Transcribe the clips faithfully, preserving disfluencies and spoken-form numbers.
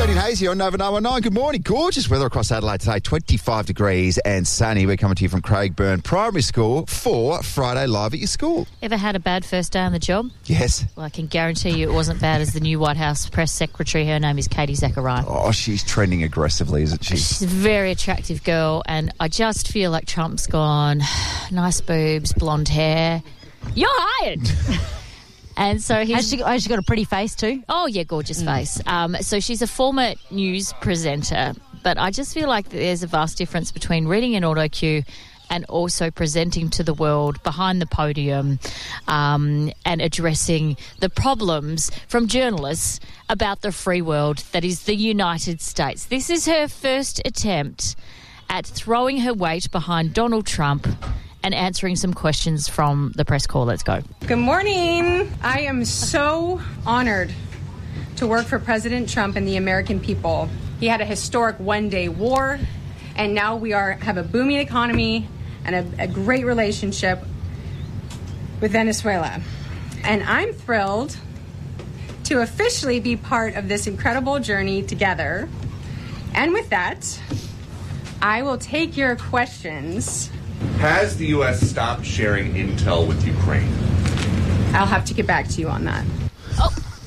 Jody and Hazy on Nova nine one nine. Good morning. Gorgeous weather across Adelaide today. twenty-five degrees and sunny. We're coming to you from Craigburn Primary School for Friday Live at your school. Ever had a bad first day on the job? Yes. Well, I can guarantee you it wasn't bad as the new White House press secretary. Her name is Katie Zachariah. Oh, she's trending aggressively, isn't she? She's a very attractive girl, and I just feel like Trump's gone, nice boobs, blonde hair. You're hired! And so he's... Has she, has she got a pretty face too? Oh, yeah, gorgeous mm. face. Um, so she's a former news presenter, but I just feel like there's a vast difference between reading an auto cue and also presenting to the world behind the podium um, and addressing the problems from journalists about the free world that is the United States. This is her first attempt at throwing her weight behind Donald Trump and answering some questions from the press call. Let's go. Good morning. I am so honored to work for President Trump and the American people. He had a historic one-day war, and now we are have a booming economy and a, a great relationship with Venezuela. And I'm thrilled to officially be part of this incredible journey together. And with that, I will take your questions. Has the U S stopped sharing intel with Ukraine? I'll have to get back to you on that. Oh.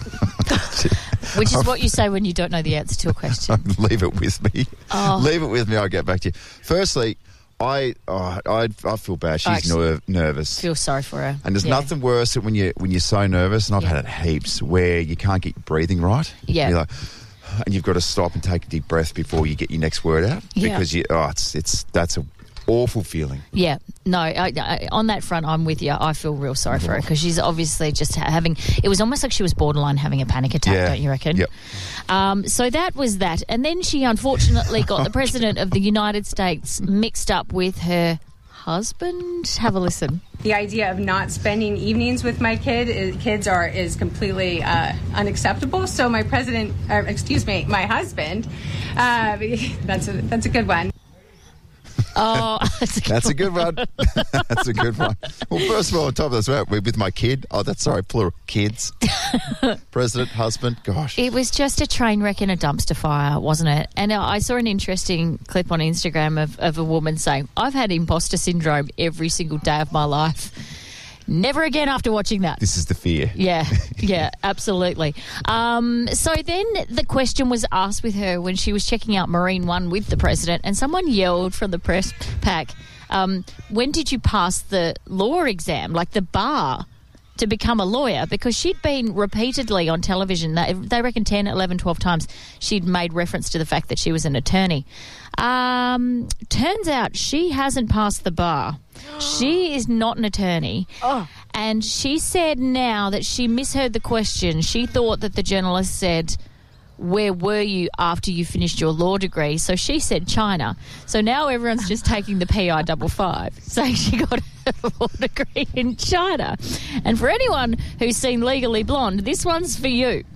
Which is what you say when you don't know the answer to a question. Leave it with me. Oh. Leave it with me. I'll get back to you. Firstly, I oh, I, I feel bad. She's Actually, ner- nervous. Feel sorry for her. And there's yeah. nothing worse than when, you, when you're so nervous, and I've yeah. had it heaps, where you can't get your breathing right. Yeah. You're like, and you've got to stop and take a deep breath before you get your next word out. Yeah. Because you, oh, it's it's that's a awful feeling. Yeah, no, I, I, on that front, I'm with you. I feel real sorry for her because she's obviously just having, it was almost like she was borderline having a panic attack, Yeah. don't you reckon? Yep. Um, so that was that. And then she unfortunately got the President of the United States mixed up with her husband. Have a listen. The idea of not spending evenings with my kid is, kids are is completely uh, unacceptable. So my president, or excuse me, my husband, uh, that's a, that's a good one. Oh, that's a good, That's a good one. That's a good one. Well, first of all, on top of that, we're with my kid. Oh, that's sorry, plural. Kids. President, husband. Gosh. It was just a train wreck in a dumpster fire, wasn't it? And I saw an interesting clip on Instagram of, of a woman saying, I've had imposter syndrome every single day of my life. Never again after watching that. This is the fear. Yeah, yeah, absolutely. Um, so then the question was asked with her when she was checking out Marine One with the president, and someone yelled from the press pack, um, when did you pass the law exam, like the bar, to become a lawyer? Because she'd been repeatedly on television, they, they reckon ten, eleven, twelve times, she'd made reference to the fact that she was an attorney. Um, turns out she hasn't passed the bar. She is not an attorney. Oh. And she said now that she misheard the question. She thought that the journalist said, where were you after you finished your law degree? So she said China. So now everyone's just taking the P I double five, saying she got a law degree in China. And for anyone who's seen Legally Blonde, this one's for you.